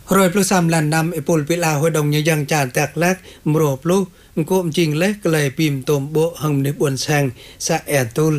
rồi plus sam lần năm Apple bị la hội đồng nhân dân tràn tạc lác mồ plus cụm trình lết cái pìm tôm bộ hồng nếp buồn sang xã Ertul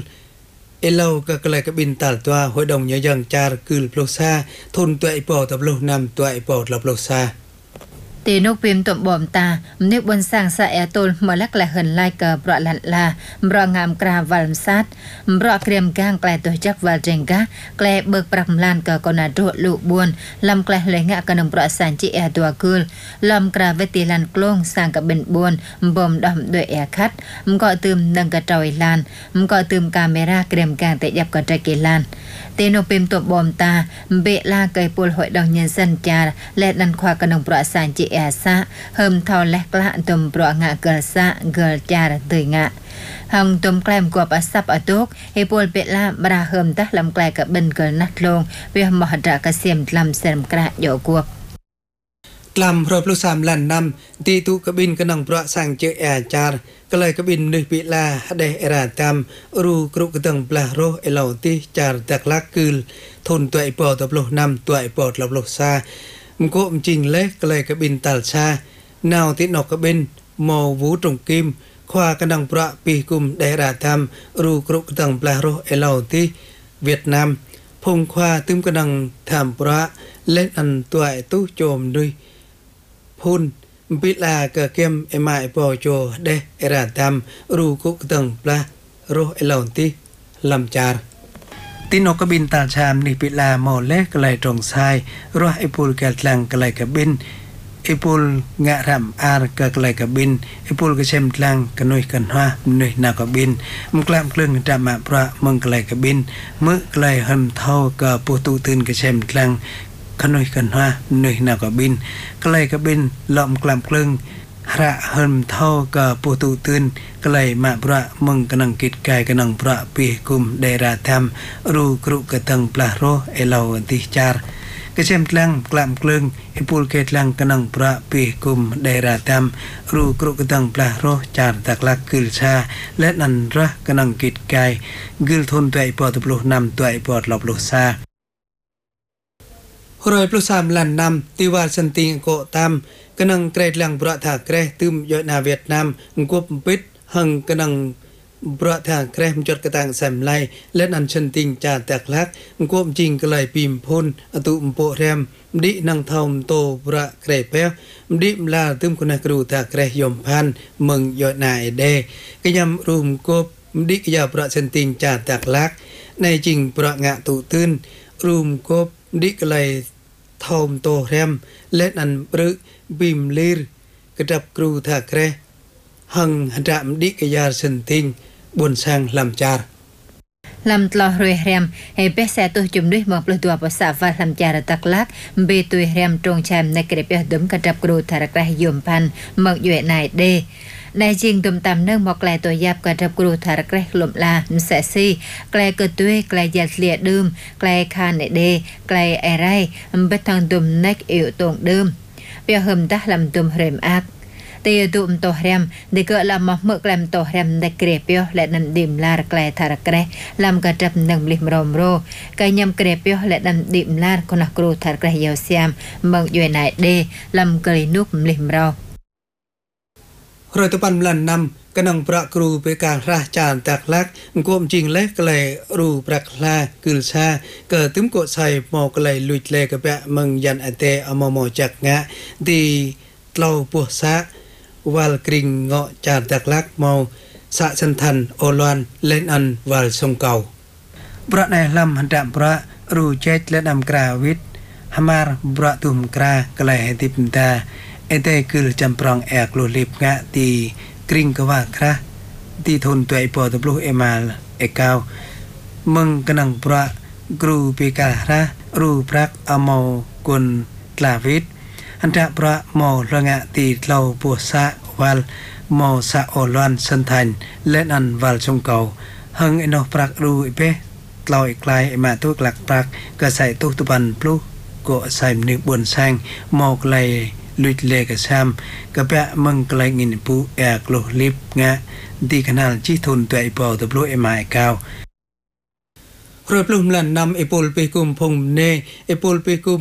lâu cái bin tạt toa hội đồng nhân dân trà cừl plus sa thôn tuệ bỏ tập lâu năm tuệ bỏ lập plus sa ตีนกพิมพ์ตบบอมตาเนื้อบนสร้างสะแอตุลมาลักละเหินไล่กับปลาลันลาบรองามกราวัลซัดบรอเกรียมกางแกลตัวจักวัลเจงกะแกลเบิกปรักลานกับกอนาโดลูบวนลำแกลเลยงะกันงปลาสันจิแอตัวกุลลำกราเวติลันกลงสร้างกับเบนบวนบอมดำด้วยแอคัดมก็ตืมดังกระจอยลานมก็ตืมกาเมราเกรียมกางแต่ยับกับใจกิลานตีนกพิมพ์ตบบอมตาเบลาเกยปูลหอยดองเย็นสันจาและดันควากันงปลาสันจิแอซะเฮิมทอแลกละตุมปลวงะเกิลซะเกิลจาร์ตุยงะหังตุมแกล้มกวบอัสับอตุกให้ปวลเปล่าบราเฮิมตะลำแกลกับบินเกิลนัดลงเวียมหดกระเสียมลำเสริมกระโยกวบกลัมรบลูกสามลันนำตีตุกบินกนังประสังเจอแอจาร์ก็เลยกบินนึกปิลาเดเอราตามรูกรุกตังปลาโรเอลาติจาร์ตักลักกืลทนตัวไอปอตบลูกนำตัวไอปอดลบลูกซามโกมจริงเล็กก็เลยกบินตัลชานาวตินอกกบินมอวูตรงกิมคว้ากนังประปีกุมเดราตามรูกรุกตังปลาโรเอลาติเวียดนามพงคว้าตึมกนังทำประเล่นอันตัวไอตู้โจมด้วยพุนปิลาเกเกมเอมาไอปอโจเดเอราตามรูกุกตังปลาโรเอลาติลำจาร์ตินกบินตาชามนิปิลาโมเล็กไกลตรงซ้ายรอไอปูลแกลลังไกลกบินไอปูลงะรำอาร์ไกลกบินไอปูลกระเชมลังกนุยกันว่าหน่วยนากบินมันกล้ามเครื่องดามาพระมึงไกลกบินเมื่อไกลหันเท่ากับปูตูตื่นกระเชมลังขนุยกันว่าหน่วยนากบินไกลกบินล้อมกล้ามเครื่องหระเฮิมเท่ากับปูตูตื่นไกลมาพระมึงกนังกิดกายกนังพระปีกุมเดราธรรมรูกรุกตังปลาโรเอลาวันติจาร์กระเชมลังกล้ามเครื่องไอปูลเกตลังกนังพระปีกุมเดราธรรมรูกรุกตังปลาโรจาร์ตักลักกิลชาและนันระกนังกิดกายกิลทนตัวไอปอดตบลูนำตัวไอปอดหลบลูซารอยปลุสามลันนำติวาสันติงโกตามกนังเกรดลังประทาเกรตึมยอนาเวียดนามกบปิดหังกนังประทาเกรมจดกระตังแซมไลและนันชันติงจาแตกลักกบจริงกลายปีมพลอตุมโปแรมดินังทอมโตประเกรเปลดิมลาตึมคุณกรูตาเกรยมพันเมืองยอนาเอเดกยำรูมกบดิกยาประชันติงจาแตกลักในจริงประงะตุตื้นรูมกบดิกลายทอมโตแรมและนันปรึบิมลีร์กระดับครูทาเกรหังหัดามดิกยาสันติงบนสร้างลำจาร์ลำตลอรวยแรมให้เปแสตัวจุ่มด้วยมองปลุกตัวภาษาว่าลำจาร์ตักลักเบตุยแรมตรงแชมในกระเปียดมกระดับครูทารกระยมพันเมืองอยู่ในเดในจริงตุ่มตำเนื่องมอกแกลตัวยับกระดับครูทารกระหลมลาเสซี่แกลเกิดด้วยแกลยัดเลียดื่มแกลคานเดแกลไอไรเบทังตุ่มนักอิวตรงดื่มเปียหึมตะลำตุ่มเรมอักเตียตุ่มโตแรมเด็กละมเมื่อแกลมโตแรมในเกรเปียวและนันดิมลาแกลทารกระลำกระดับหนึ่งลิมรมโรกายำเกรเปียวและนันดิมลาคนครูทารกระยาวเซียมเมืองอยู่ในเดลำกรีนุกลิมเรารอยตะปันลันนำกนังประครูไปการราจานตักลักกวมจริงเล็กไกลรูประคลากิลชาเกิดตึมโกใส่หมอกไกลลุยเลกะแปะมึงยันอเตอมมจักงะดีเตลาปัวซะวัลกริงเงาะจานตักลักเมาสะสันทันโอลวนเล่นอันวัลทรงเก่าประในลำหันดำประรูเจตและนำกราวิทฮามารประตุมกราไกลให้ติปตาเอเตคือจำปรองแอกโลลิบงะตีกริงกว่าคราตีทนตัวไอปอตบลูเอมาลเอกาวมึงกนังประกรูปีการะรูปรักอมอกุลกลาวิทอันตะประมอระงะตีเหลาปัวซะวัลมอสะโอลวันสันทันและนันวัลชงเก่าหังเอนอปรักรูไอเปเหลาไอกลายมาตุกหลักปรักก็ใส่ตุกตุบันปลุก็ใส่หนึ่งบนแซงมอกไลลุยเลกชามกะแปะมึงไกลงินปูแอกโลลิบงะดีขนาดที่ทนตัวไอปอตบลูเอมาไอกาวรถปลุ่มลันนำไอปูลไปกุมพงเนไอปูลไปกุม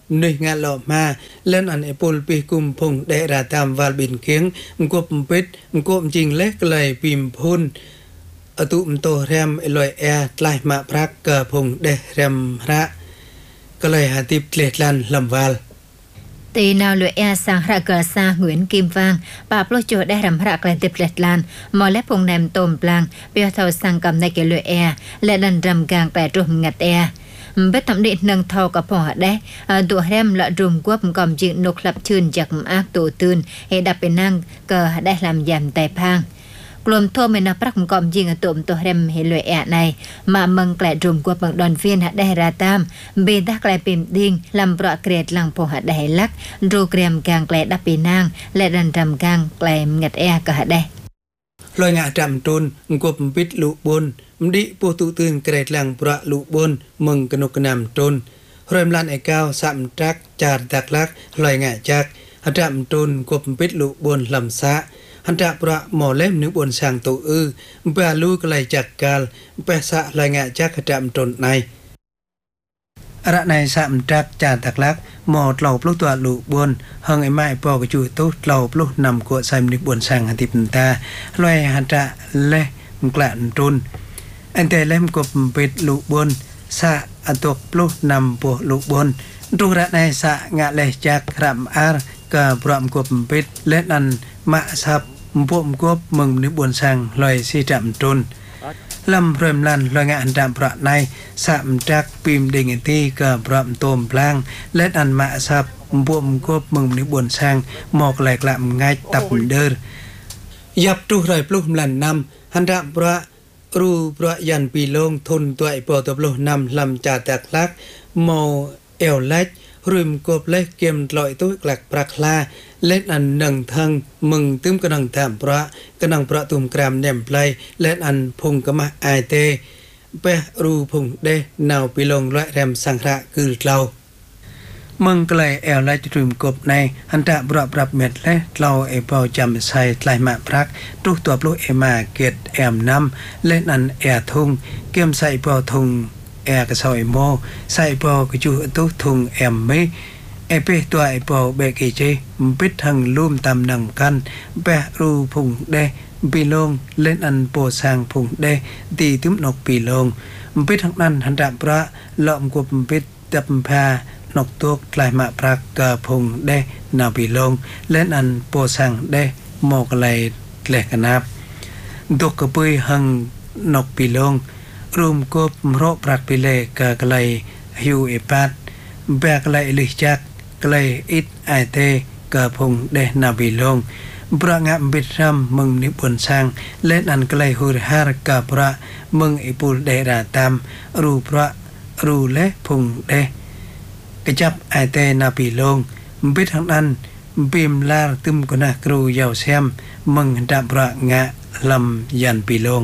หน่วยงานหล่อมาเล่นอันไอปุลปีกุมพงได้ราตามวาลบินเคียงกบปิดกบจริงเล็กเลยปิมพุนอตุมโตแรมไอลอยแอร์ไล่มาพรักกะพงได้แรมพระก็เลยหาติบเกล็ดลันลำวาลตีนาวลวยแอsangระเกอซาเหมือนกิมฟางป่าปลุกโจได้รำพระกลายติบเล็ดลานหมอและพงแนมตมปลางเปียเท่าสังกำในเกลวยแอและดันรำกลางแปดรุ่มงัดแอเบ็ดทำดิหนึ่งเท่ากับพอได้ตัวแรมละรุมกวบกอมจิงนกลับชื่นจากอากตัวตื่นให้ดับเป็นนั่งเกอได้ลำยำแต่พางกลุ่มโทเมนาปรักกอมยิงตุ่มตัวเรมเฮลวยแอะในมาเมืองแกลรุมกว่าบังดอนเฟียนหัดได้ราตามเบต้าแกลปิมดิงลำประเกรดลังพงหัดได้ลักรูเกรียมกลางแกลดับปีนางและดันรำกลางแกลงัดแอะก็หัดได้ลอยงาจำตุนกบปิดลุบนมดิปูตุตื่นเกรดลังประลุบนมึงกนกนำตุนเริ่มลันไอเก้าสามจักจาดดักลักลอยงาจักหัดจำตุนกบปิดลุบนลำซะหันจะประหมอเล่มนึกบนสางตัวเพื่อลูกไล่จักกาลเพื่อสะลายงะจักจำตนในระในสามจักจาตักลักหมอเหล่าปลุกตัวลูกบนหังไอไม้ปอกระจุตุเหล่าปลุกนำกวดใส่นึกบนสางหันติปตาลอยหันจะเล่กลั่นตุนอันแต่เล่มกบปิดลูกบนสะอันตกปลุกนำปวลูกบนตุระในสะงะเลจักรำอาร์กะพร้อมกบปิดเล่นอันมาซับพวกกบมึงนึกบนสังลอยสีจำตุนลำเริ่มลันลอยงานดำประในสามจักปิมดิ่งที่กะพร้อมโตมพลางเล่นอันมาซับพวกกบมึงนึกบนสังหมอกไหลกละง่ายตับเดินยับตุไรปลุกลันนำหันดำประรูประยันปีลงทนตัวไอปอตบโลนำลำจ่าตักลักโมเอลเล็กริมกบเล็กเกมลอยตุ้ยกลักปรักลาเล่นอันหนึ่งทั้งมึงตึมกระนังถามพระกระนังพระตุ่มกรามแนมไพลเล่นอันพงกะมะไอเตเปรูพงเดนาวปีลงร้อยแรมสังระคือเรามึงไกลแอลไลตริมกบในอันตะปรับปรับเม็ดและเราเอเปาจำใส่ไลมาพรักทุกตัวปลุกเอมาเกตแอมน้ำเล่นอันแอทุ่งเกมใส่เปาทุ่งแอร์กระสอยโมใส่ปอกระจูตุทุงแอมไม่เอเปตัวไอปอเบกเจปิดทางลุ่มตำนำกันแปะรูพุงเดปีลงเล่นอันโปสางพุงเดตีตึมนกปีลงปิดทางนั้นหันดาพระหลอมกบปิดจับพานกตัวกลายมาพรักกะพุงเดนาปีลงเล่นอันโปสางเดหมอกไหลแหลกนับดกกระปุยหังนกปีลงรวมกบโรปรักปิเลกะกะไลฮิวเอปัดแบกไลลิจักกะไลอิดไอเตกะพงเดนาบิลงประงะบิดรำมึงนิบนสังเล่นอันกะไลหุรหารกะพระมึงอิปุลเดราตามรูพระรูและพงเดกะจับไอเตนาบิลงบิดทางนั้นบิมลาตึมกนะครูยาวแซมมึงดับประงะลำยันปีลง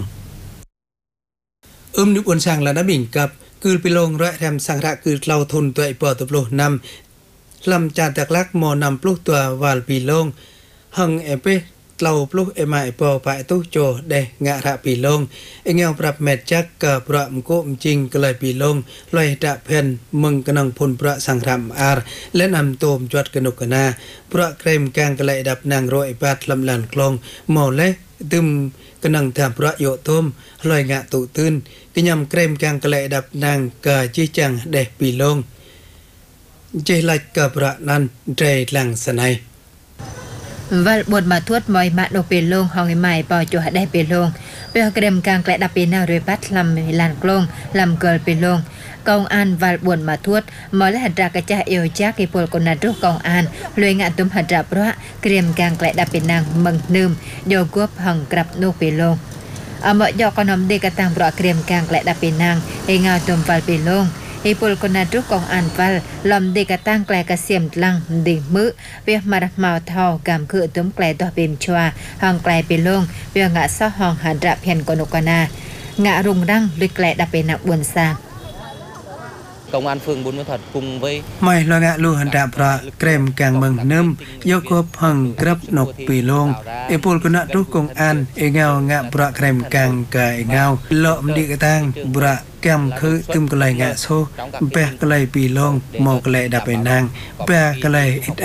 นึกบนสังละนะบิ่งกับคือไปลงร้อยแรมสังระคือเราทนตัวไอปอตบโลนำลำจาตักลักมอนำปลุกตัววาลปีลงหังเอเปเราปลุกเอมาไอปอไปตุโจเดงะระปีลงเอเงาปรับแมทจักกับประมโกมจริงก็เลยปีลงลอยตะเพนมึงกนังพลประสังรำอาร์และนำโตมจวดกนกนาประเกรมกางกระไลดับนางโรยปัดลำลานคลองหมอและตึมกนังทำประโยชน์ทมลอยงะตุตื่นกยำเกรมกางกระไลดับนางกาจีจังเดปีลงเจลัดกับประนันใจหลังสนัยวัลบทมาทวดมอยมาโดเปลงห้องใหม่ปอจัวได้เปลงเปียเกรมกลางแกละดับปีนาเรปัดลำลานกลงลำเกิลเปลงกองอันวัลบทมาทวดมอและหัดรากระจาเอวจักกิปลกนัดรุกองอันลวยงานตุมหัดราเพราะเกรมกลางแกละดับปีนางมึงนืมโยกบหังกลับโนเปลงอเมยอกนมเดกตังเพราะเกรมกลางแกละดับปีนางเองาตุมวัลเปลงไอปลกนัดรุกองอันวัลลอมเดกตั้งแกลกระเสียมลังดิ่งมือเปียมาดมาเท่ากำคือตุ้มแกลตัวเปมชัวห้องแกลไปลงเปียงะซ้อห้องหันระเพียนกนกนางะรุงรังลึกแกลดับเป็นนักบวนสร้าง công an phường Buôn Ma Thuột cùng với ไม่ละงะลูหันดาพระเกรมกลางเมืองนึมยกบหังกรับนกปีลงเอปูลกุณะทุกกงอันเอเงางะพระเกรมกลางกะเอเงาเลาะมดิกะตังบุระแกมคือตึมกะไลงะโซแปะกะไลปีลงมอกะไลดับไปนางแปะกะไลอิด